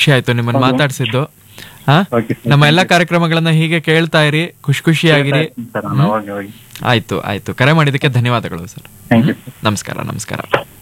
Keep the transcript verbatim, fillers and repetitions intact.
ಖುಷಿ ಆಯ್ತು ನಿಮ್ಮನ್ನ ಮಾತಾಡ್ಸಿದ್ದು. ಹಾ, ನಮ್ಮ ಎಲ್ಲಾ ಕಾರ್ಯಕ್ರಮಗಳನ್ನ ಹೀಗೆ ಕೇಳ್ತಾ ಇರಿ, ಖುಷಿ ಖುಷಿಯಾಗಿರಿ. ಆಯ್ತು ಆಯ್ತು, ಕರೆ ಮಾಡಿದಕ್ಕೆ ಧನ್ಯವಾದಗಳು ಸರ್. ನಮಸ್ಕಾರ ನಮಸ್ಕಾರ.